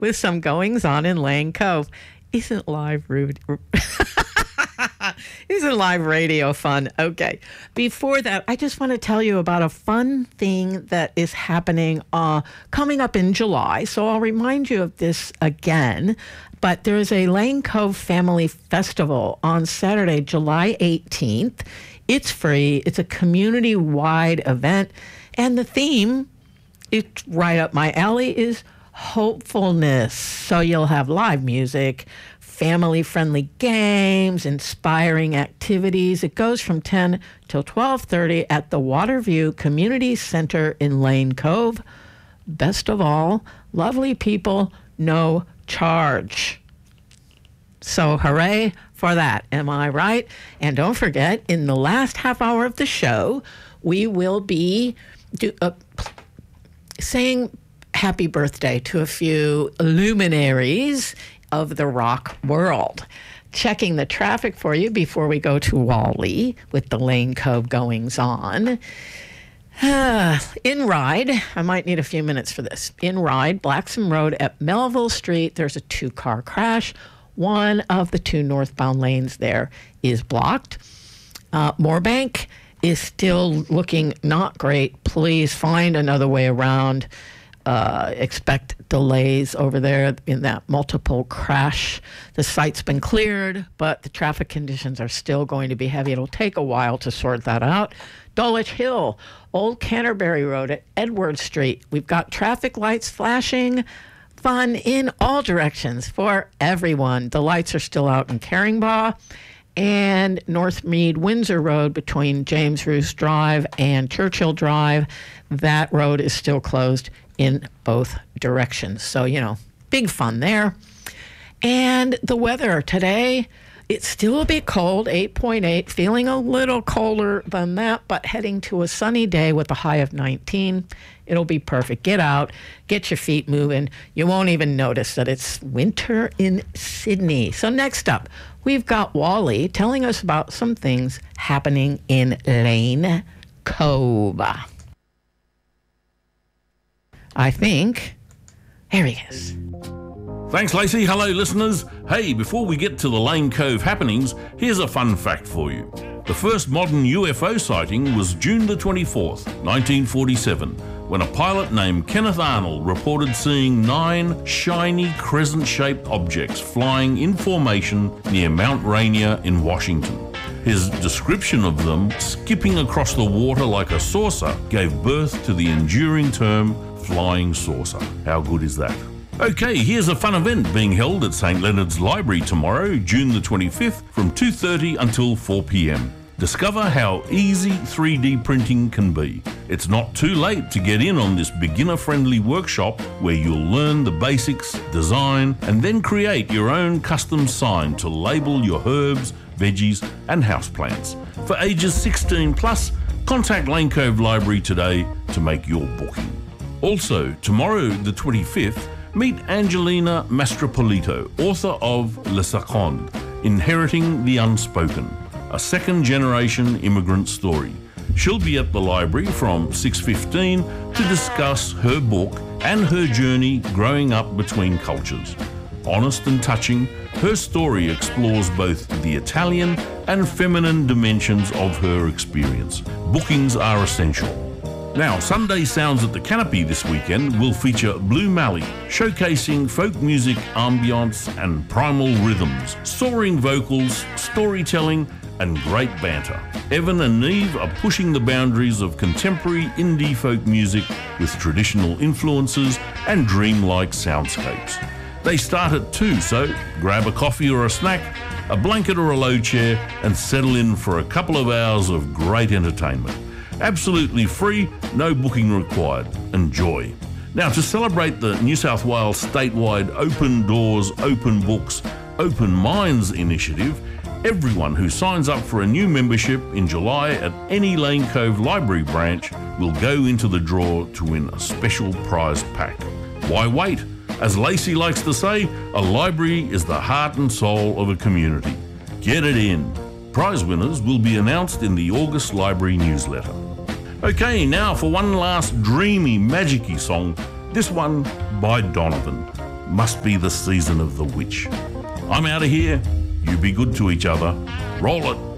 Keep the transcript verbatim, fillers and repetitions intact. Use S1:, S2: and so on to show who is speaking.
S1: with some goings on in Lane Cove. Isn't live rude? Isn't live radio fun? Okay. Before that, I just want to tell you about a fun thing that is happening uh, coming up in July. So I'll remind you of this again. But there is a Lane Cove Family Festival on Saturday, July eighteenth. It's free. It's a community-wide event. And the theme, it's right up my alley, is hopefulness. So you'll have live music, family-friendly games, inspiring activities. It goes from ten till twelve thirty at the Waterview Community Center in Lane Cove. Best of all, lovely people, no charge. So hooray for that. Am I right? And don't forget, in the last half hour of the show, we will be do, uh, saying happy birthday to a few luminaries of the rock world. Checking the traffic for you before we go to Wally with the Lane Cove goings on. Uh, in Ride, I might need a few minutes for this. In Ride, Blacksome Road at Melville Street, there's a two-car crash. One of the two northbound lanes there is blocked. Uh, Moorbank is still looking not great. Please find another way around. Uh, expect delays over there in that multiple crash. The site's been cleared, but the traffic conditions are still going to be heavy. It'll take a while to sort that out. Dulwich Hill, Old Canterbury Road at Edward Street. We've got traffic lights flashing. Fun in all directions for everyone. The lights are still out in Caringbaugh. And North Mead Windsor Road between James Roos Drive and Churchill Drive. That road is still closed in both directions. So, you know, big fun there. And the weather today, it's still a bit cold, eight point eight, feeling a little colder than that, but heading to a sunny day with a high of nineteen. It'll be perfect. Get out, get your feet moving. You won't even notice that it's winter in Sydney. So next up, we've got Wally telling us about some things happening in Lane Cove. I think, here he is.
S2: Thanks, Lacey. Hello, listeners. Hey, before we get to the Lane Cove happenings, here's a fun fact for you. The first modern U F O sighting was June the twenty-fourth, nineteen forty-seven, when a pilot named Kenneth Arnold reported seeing nine shiny crescent-shaped objects flying in formation near Mount Rainier in Washington. His description of them skipping across the water like a saucer gave birth to the enduring term flying saucer. How good is that? Okay, here's a fun event being held at Saint Leonard's Library tomorrow, June the twenty-fifth, from two thirty until four p.m. Discover how easy three D printing can be. It's not too late to get in on this beginner-friendly workshop where you'll learn the basics, design, and then create your own custom sign to label your herbs, veggies, and houseplants. For ages sixteen plus, contact Lane Cove Library today to make your booking. Also, tomorrow the twenty-fifth, meet Angelina Mastropolito, author of Le Seconde, Inheriting the Unspoken, a second-generation immigrant story. She'll be at the library from six fifteen to discuss her book and her journey growing up between cultures. Honest and touching, her story explores both the Italian and feminine dimensions of her experience. Bookings are essential. Now, Sunday Sounds at the Canopy this weekend will feature Blue Mally, showcasing folk music, ambience and primal rhythms, soaring vocals, storytelling and great banter. Evan and Neve are pushing the boundaries of contemporary indie folk music with traditional influences and dreamlike soundscapes. They start at two, so grab a coffee or a snack, a blanket or a low chair and settle in for a couple of hours of great entertainment. Absolutely free, no booking required. Enjoy. Now, to celebrate the New South Wales statewide Open Doors, Open Books, Open Minds initiative, everyone who signs up for a new membership in July at any Lane Cove Library branch will go into the draw to win a special prize pack. Why wait? As Lacey likes to say, a library is the heart and soul of a community. Get it in. Prize winners will be announced in the August Library newsletter. Okay, now for one last dreamy, magic-y song, this one by Donovan. must be the season of the witch. I'm out of here. You be good to each other. Roll it.